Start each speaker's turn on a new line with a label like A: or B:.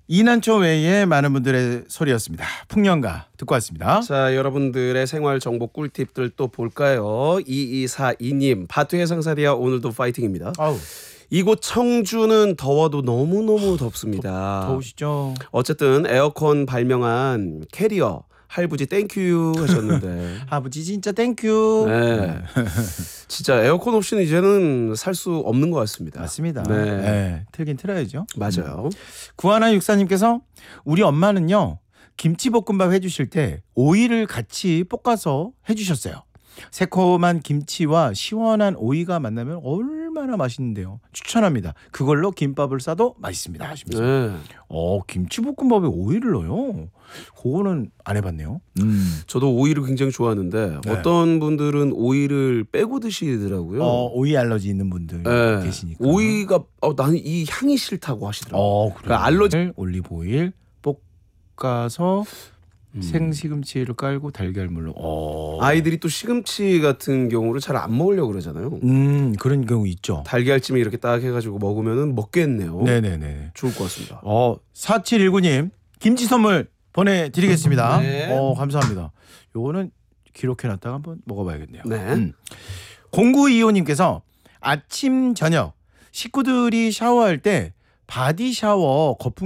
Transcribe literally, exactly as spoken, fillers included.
A: 이난초 외에 많은 분들의 소리였습니다. 풍년가 듣고 왔습니다.
B: 자, 여러분들의 생활 정보 꿀팁들 또 볼까요? 이이사이 님, 바투해상사리아 오늘도 파이팅입니다.
A: 아우.
B: 이곳 청주는 더워도 너무너무 덥습니다.
A: 더, 더우시죠?
B: 어쨌든 에어컨 발명한 캐리어 할부지 땡큐 하셨는데
A: 아버지 진짜 땡큐.
B: 네. 진짜 에어컨 없이는 이제는 살 수 없는 것 같습니다.
A: 맞습니다.
B: 네.
A: 네. 틀긴 틀어야죠.
B: 맞아요.
A: 구하나 육사님께서 우리 엄마는요 김치볶음밥 해주실 때 오이를 같이 볶아서 해주셨어요. 새콤한 김치와 시원한 오이가 만나면 얼마나 맛있는데요. 추천합니다. 그걸로 김밥을 싸도 맛있습니다 하시면서.
B: 네.
A: 어 김치볶음밥에 오이를 넣어요. 그거는 안 해봤네요. 음.
B: 저도 오이를 굉장히 좋아하는데
A: 네.
B: 어떤 분들은 오이를 빼고 드시더라고요.
A: 어, 오이 알러지 있는 분들
B: 네.
A: 계시니까.
B: 오이가 어, 나는 이 향이 싫다고 하시더라고요.
A: 어, 그래요.
B: 그러니까 알러지
A: 올리브 오일 볶아서
B: 음.
A: 생시금치를 깔고 달걀물로. 어.
B: 아이들이 또 시금치 같은 경우를 잘 안 먹으려고 그러잖아요.
A: 음 그런 경우 있죠.
B: 달걀찜에 이렇게 딱 해가지고 먹으면은 먹겠네요.
A: 네네네.
B: 좋을 것 같습니다.
A: 어 사칠일구 님 김치 선물 보내드리겠습니다.
B: 네.
A: 어 감사합니다. 요거는 기록해놨다가 한번 먹어봐야겠네요.
B: 네.
A: 음. 공구이오 님께서 아침 저녁 식구들이 샤워할 때 바디 샤워 거품